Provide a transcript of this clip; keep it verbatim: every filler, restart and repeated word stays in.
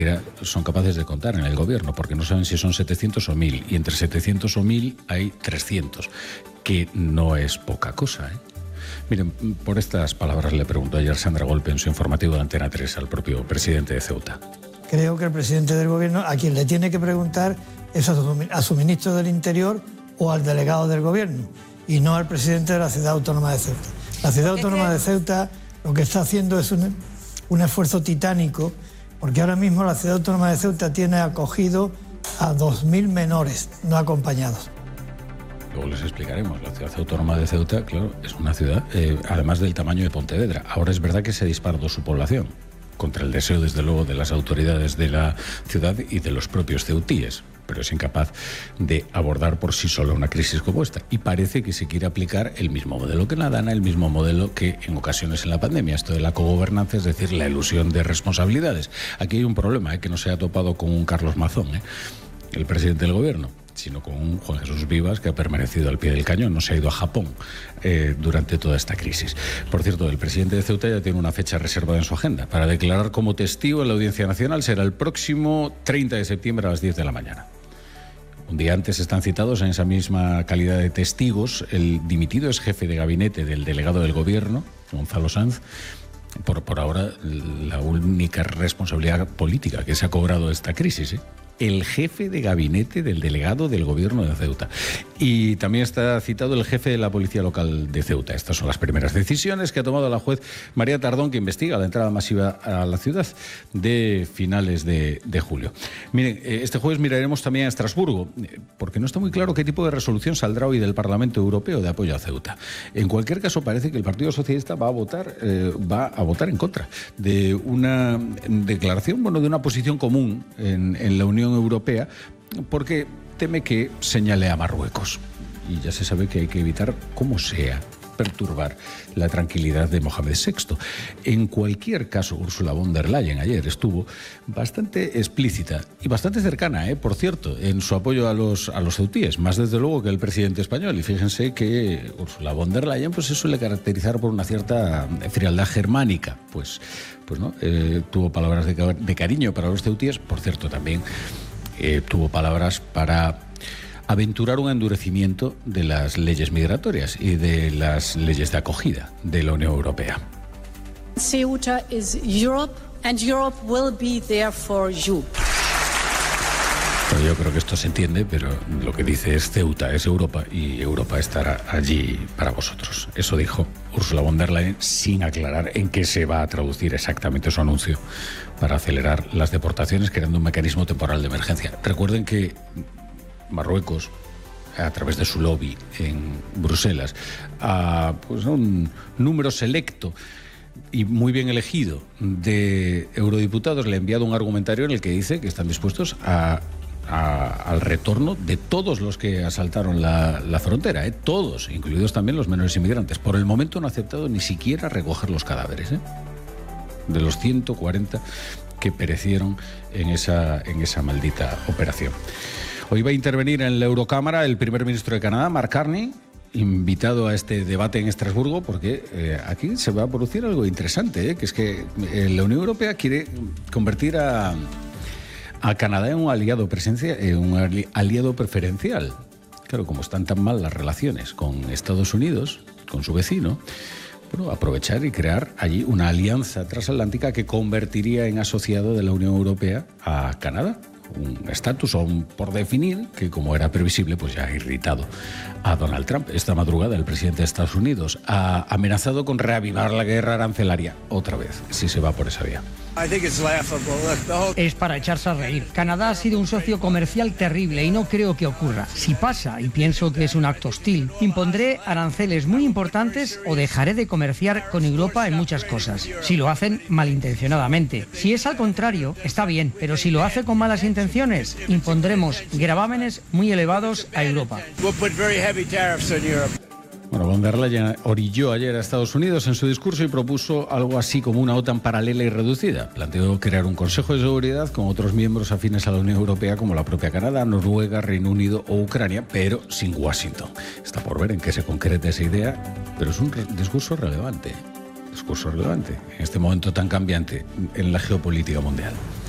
son capaces de contar en el gobierno, porque no saben si son setecientos o mil, y entre setecientos o mil hay trescientos, que no es poca cosa, ¿eh? Miren, por estas palabras le preguntó ayer Sandra Golpe en su informativo de Antena tres al propio presidente de Ceuta. Creo que el presidente del gobierno, a quien le tiene que preguntar es a su, a su ministro del Interior o al delegado del gobierno, y no al presidente de la Ciudad Autónoma de Ceuta. La Ciudad Autónoma de Ceuta lo que está haciendo es un, un esfuerzo titánico, porque ahora mismo la Ciudad Autónoma de Ceuta tiene acogido a dos mil menores no acompañados. Luego les explicaremos. La Ciudad Autónoma de Ceuta, claro, es una ciudad, eh, además del tamaño de Pontevedra. Ahora es verdad que se disparó su población, contra el deseo, desde luego, de las autoridades de la ciudad y de los propios ceutíes, pero es incapaz de abordar por sí sola una crisis como esta. Y parece que se quiere aplicar el mismo modelo que Nadana, el mismo modelo que en ocasiones en la pandemia, esto de la cogobernanza, es decir, la ilusión de responsabilidades. Aquí hay un problema, ¿eh? que no se ha topado con un Carlos Mazón, ¿eh? el presidente del gobierno, sino con un Juan Jesús Vivas que ha permanecido al pie del cañón, no se ha ido a Japón eh, durante toda esta crisis. Por cierto, el presidente de Ceuta ya tiene una fecha reservada en su agenda para declarar como testigo en la Audiencia Nacional. Será el próximo treinta de septiembre a las diez de la mañana. Un día antes están citados en esa misma calidad de testigos el dimitido ex jefe de gabinete del delegado del gobierno, Gonzalo Sanz, por, por ahora la única responsabilidad política que se ha cobrado esta crisis, ¿eh? el jefe de gabinete del delegado del gobierno de Ceuta. Y también está citado el jefe de la policía local de Ceuta. Estas son las primeras decisiones que ha tomado la juez María Tardón, que investiga la entrada masiva a la ciudad de finales de, de julio. Miren, este jueves miraremos también a Estrasburgo, porque no está muy claro qué tipo de resolución saldrá hoy del Parlamento Europeo de apoyo a Ceuta. En cualquier caso, parece que el Partido Socialista va a votar, eh, va a votar en contra de una declaración, bueno, de una posición común en, en la Unión Europea, porque teme que señale a Marruecos. Y ya se sabe que hay que evitar, como sea, perturbar la tranquilidad de Mohamed sexto. En cualquier caso, Ursula von der Leyen ayer estuvo bastante explícita y bastante cercana, ¿eh? por cierto, en su apoyo a los, a los ceutíes, más desde luego que el presidente español. Y fíjense que Ursula von der Leyen pues, se suele caracterizar por una cierta frialdad germánica. Pues, pues no, eh, tuvo palabras de, de cariño para los ceutíes, por cierto, también eh, tuvo palabras para aventurar un endurecimiento de las leyes migratorias y de las leyes de acogida de la Unión Europea. Ceuta is Europe and Europe will be there for you. Bueno, yo creo que esto se entiende, pero lo que dice es Ceuta es Europa y Europa estará allí para vosotros. Eso dijo Ursula von der Leyen, sin aclarar en qué se va a traducir exactamente su anuncio para acelerar las deportaciones, creando un mecanismo temporal de emergencia. Recuerden que Marruecos, a través de su lobby en Bruselas, a pues, un número selecto y muy bien elegido de eurodiputados, le ha enviado un argumentario en el que dice que están dispuestos a, a, al retorno de todos los que asaltaron la, la frontera, ¿eh? todos, incluidos también los menores inmigrantes. Por el momento no ha aceptado ni siquiera recoger los cadáveres, ¿eh? de los ciento cuarenta que perecieron en esa, en esa maldita operación. Hoy va a intervenir en la Eurocámara el primer ministro de Canadá, Mark Carney, invitado a este debate en Estrasburgo, porque eh, aquí se va a producir algo interesante, ¿eh? que es que eh, la Unión Europea quiere convertir a, a Canadá en un aliado, presencia, en un ali, aliado preferencial. Claro, como están tan mal las relaciones con Estados Unidos, con su vecino, bueno, aprovechar y crear allí una alianza transatlántica que convertiría en asociado de la Unión Europea a Canadá. Un estatus aún por definir que, como era previsible, pues ya ha irritado a Donald Trump. Esta madrugada el presidente de Estados Unidos ha amenazado con reavivar la guerra arancelaria otra vez, si se va por esa vía. Es para echarse a reír. Canadá ha sido un socio comercial terrible y no creo que ocurra. Si pasa, y pienso que es un acto hostil, impondré aranceles muy importantes o dejaré de comerciar con Europa en muchas cosas. Si lo hacen malintencionadamente. Si es al contrario, está bien, pero si lo hace con malas intenciones, impondremos gravámenes muy elevados a Europa. Bueno, von der Leyen orilló ayer a Estados Unidos en su discurso y propuso algo así como una OTAN paralela y reducida. Planteó crear un Consejo de Seguridad con otros miembros afines a la Unión Europea, como la propia Canadá, Noruega, Reino Unido o Ucrania, pero sin Washington. Está por ver en qué se concreta esa idea, pero es un re- discurso relevante. Discurso relevante en este momento tan cambiante en la geopolítica mundial.